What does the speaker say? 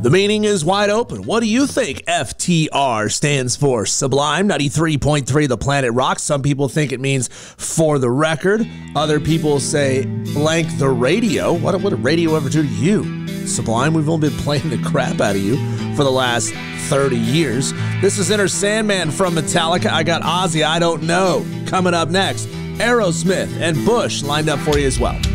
The meaning is wide open. What do you think FTR stands for? Sublime, 93.3 The Planet Rock. Some people think it means for the record. Other people say blank the radio. What did radio ever do to you? Sublime, we've only been playing the crap out of you for the last 30 years. This is Enter Sandman from Metallica. I got Ozzy, I Don't Know. Coming up next, Aerosmith and Bush lined up for you as well.